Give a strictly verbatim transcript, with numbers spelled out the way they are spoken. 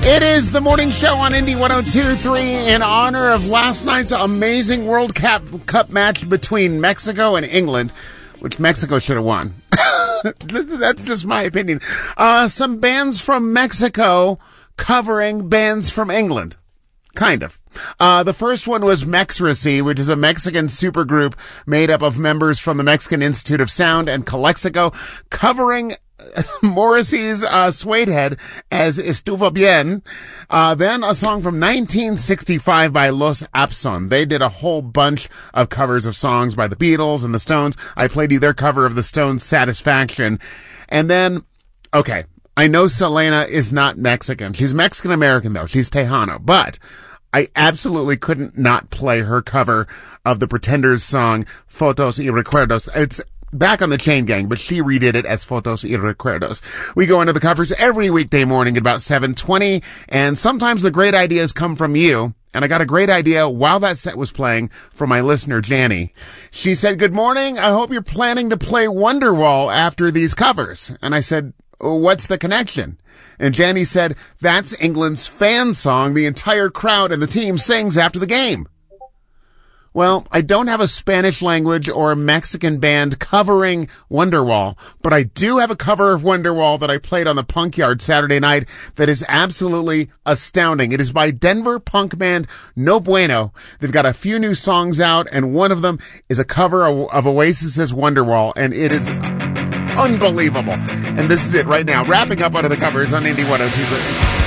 It is the morning show on Indy one oh two point three in honor of last night's amazing World Cup, Cup match between Mexico and England, which Mexico should have won. That's just my opinion. Uh, some bands from Mexico covering bands from England. Kind of. Uh, the first one was Mexracy, which is a Mexican supergroup made up of members from the Mexican Institute of Sound and Calexico, covering Morrissey's uh, Suede Head as Estuvo Bien. Uh, then a song from nineteen sixty-five by Los Abson. They did a whole bunch of covers of songs by the Beatles and the Stones. I played you their cover of the Stones' Satisfaction. And then, okay, I know Selena is not Mexican. She's Mexican-American, though. She's Tejano. But I absolutely couldn't not play her cover of the Pretenders song, Fotos y Recuerdos. It's back on the Chain Gang, but she redid it as Fotos y Recuerdos. We go into the covers every weekday morning at about seven twenty, and sometimes the great ideas come from you. And I got a great idea while that set was playing from my listener, Janny. She said, "Good morning. I hope you're planning to play Wonderwall after these covers." And I said, "What's the connection?" And Janny said, "That's England's fan song the entire crowd and the team sings after the game." Well, I don't have a Spanish language or a Mexican band covering Wonderwall, but I do have a cover of Wonderwall that I played on the Punk Yard Saturday night that is absolutely astounding. It is by Denver punk band No Bueno. They've got a few new songs out, and one of them is a cover of, of Oasis's Wonderwall, and it is unbelievable. And this is it right now, wrapping up one of the covers on Indy one oh two point three.